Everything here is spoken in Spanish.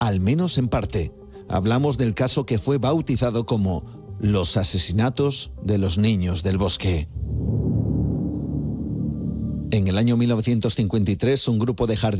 al menos en parte. Hablamos del caso que fue bautizado como los asesinatos de los niños del bosque. En el año 1953, un grupo de jardineros